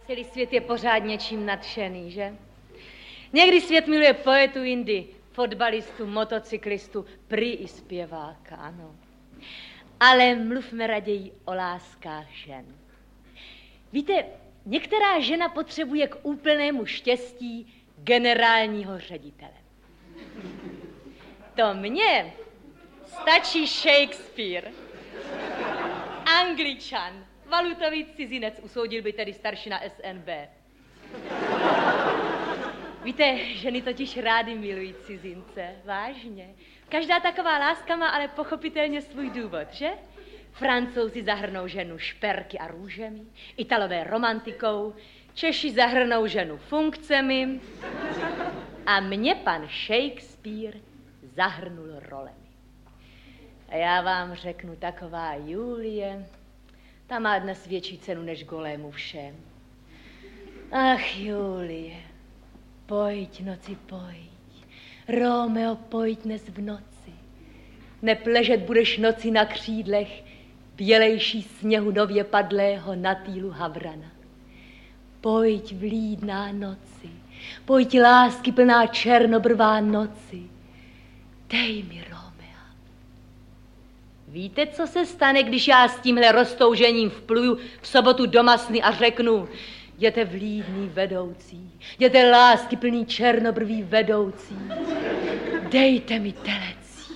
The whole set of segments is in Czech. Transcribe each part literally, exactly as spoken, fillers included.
Celý svět je pořád něčím nadšený, že? Někdy svět miluje poetu Indy, fotbalistu, motocyklistu, prý i zpěváka, ano. Ale mluvme raději o láskách žen. Víte, některá žena potřebuje k úplnému štěstí generálního ředitele. To mně stačí Shakespeare, Angličan, valutový cizinec, usoudil by tedy staršina S N B. Víte, ženy totiž rády milují cizince, vážně. Každá taková láska má ale pochopitelně svůj důvod, že? Francouzi zahrnou ženu šperky a růžemi, Italové romantikou, Češi zahrnou ženu funkcemi a mě pan Shakespeare zahrnul rolemi. A já vám řeknu, taková Julie, ta má dnes větší cenu než golému všem. Ach, Julie, pojď, noci, pojď. Romeo, pojď dnes v noci. Nepležet budeš noci na křídlech, bělejší sněhu nově padlého na týlu havrana. Pojď, vlídná noci, pojď, lásky plná černobrvá noci. Dej mi Romea. Víte, co se stane, když já s tímhle roztoužením vpluju v sobotu do Masny a řeknu: jděte vlídný vedoucí, jděte lásky plný černobrví vedoucí, dejte mi telecí.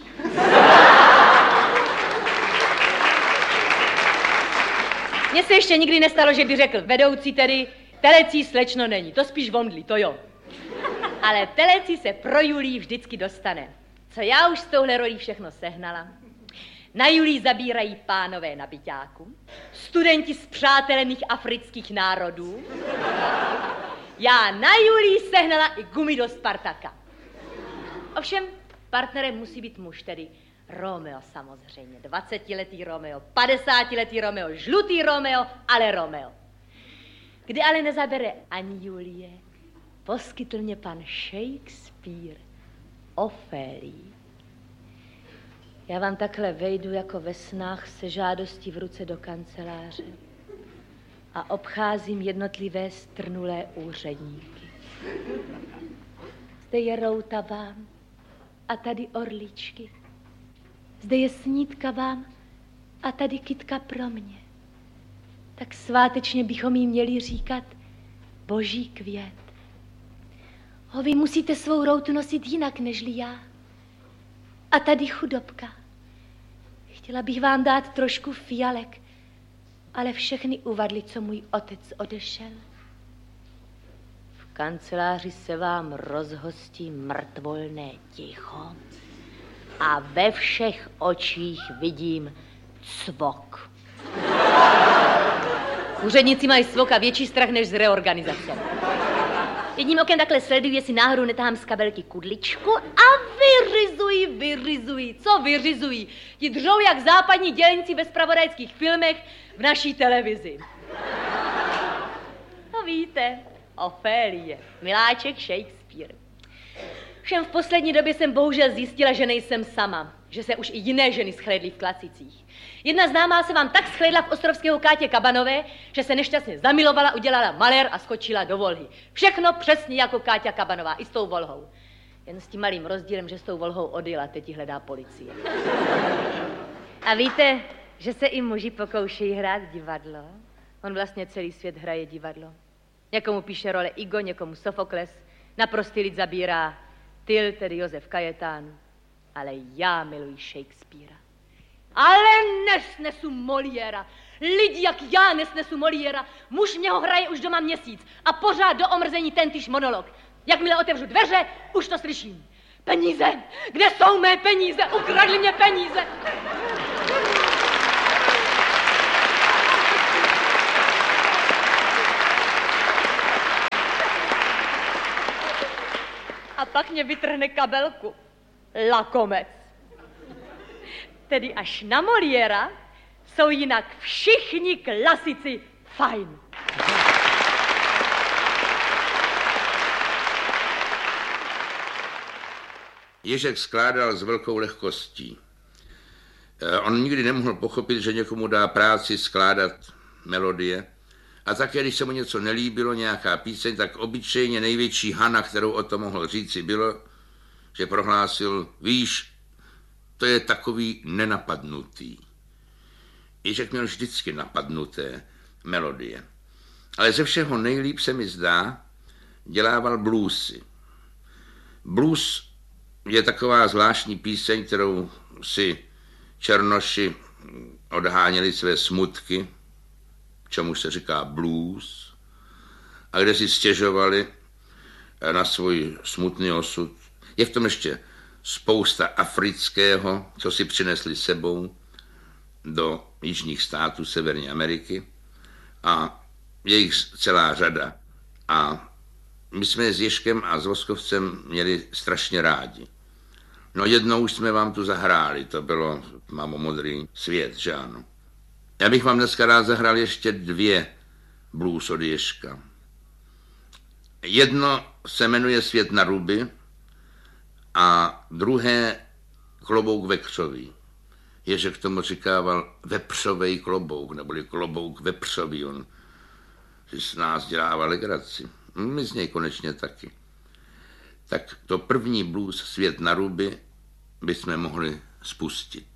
Mně se ještě nikdy nestalo, že by řekl vedoucí tedy, telecí slečno není, to spíš vomdlí, to jo. Ale telecí se pro Julii vždycky dostane. Co já už s touhle rolí všechno sehnala. Na Julii zabírají pánové na byťáku, studenti z přátelených afrických národů. Já na Julii sehnala i gumy do Spartaka. Ovšem, partnerem musí být muž, tedy Romeo samozřejmě. Dvacetiletý Romeo, padesátiletý Romeo, žlutý Romeo, ale Romeo. Kdy ale nezabere ani Julie, poskytl mě pan Shakespeare Ofélii. Já vám takhle vejdu jako ve snách se žádostí v ruce do kanceláře a obcházím jednotlivé strnulé úředníky. Zde je routa vám a tady orličky. Zde je snídka vám a tady kytka pro mě. Tak svátečně bychom jí měli říkat boží květ. Ho, vy musíte svou routu nosit jinak nežli já. A tady chudobka. Chtěla bych vám dát trošku fialek, ale všechny uvadly, co můj otec odešel. V kanceláři se vám rozhostí mrtvolné ticho a ve všech očích vidím cvok. Úředníci mají cvok a větší strach než z reorganizace. Jedním okem takhle sleduji, jestli náhodou netahám z kabelky kudličku a vyřizují, vyřizují. Co vyřizují? Ti dřou jak západní dělníci ve zpravodajských filmech v naší televizi. No víte, Ofélie, miláček Shakespeare. Všem v poslední době jsem bohužel zjistila, že nejsem sama, že se už i jiné ženy schlédly v Klacicích. Jedna známá se vám tak schlédla v ostrovského Kátě Kabanové, že se nešťastně zamilovala, udělala malér a skočila do Volhy. Všechno přesně jako Káťa Kabanová, i s tou Volhou. Jen s tím malým rozdílem, že s tou Volhou odjela, teď ji hledá policie. A víte, že se i muži pokoušejí hrát divadlo? On vlastně celý svět hraje divadlo. Někomu píše role Igo, někomu Sofokles, na prostý lid zabírá Tyl, tedy Josef Kajetán, ale já miluji Shakespearea. Ale nesnesu Moliéra. Lidi jak já nesnesu Moliéra. Muž mě ho hraje už doma měsíc a pořád do omrzení tentýž monolog. Jakmile otevřu dveře, už to slyším. Peníze! Kde jsou mé peníze? Ukradli mě peníze! A pak mě vytrhne kabelku. Lakomec. Tedy až na Moliéra jsou jinak všichni klasici fajn. Ježek skládal s velkou lehkostí. On nikdy nemohl pochopit, že někomu dá práci skládat melodie A také, když se mu něco nelíbilo, nějaká píseň, tak obyčejně největší hana, kterou o tom mohl říci, bylo, že prohlásil, víš, to je takový nenapadnutý. Ježek měl vždycky napadnuté melodie. Ale ze všeho nejlíp se mi zdá, dělával bluesy. Blues je taková zvláštní píseň, kterou si černoši odháněli své smutky, čemu se říká blues, a kde si stěžovali na svůj smutný osud. Je v tom ještě spousta afrického, co si přinesli sebou do jižních států Severní Ameriky, a je jich celá řada. A my jsme je s Ježkem a s Voskovcem měli strašně rádi. No jednou už jsme vám tu zahráli, to bylo Mámo modrý svět, že ano. Já bych vám dneska rád zahrál ještě dvě blues od Ježka. Jedno se jmenuje Svět na ruby a druhé Klobouk vepřový. Ježek tomu říkával vepřovej klobouk, neboli klobouk vepřový. On si s nás dělával legraci. My z něj konečně taky. Tak to první blues Svět na ruby bychom mohli spustit.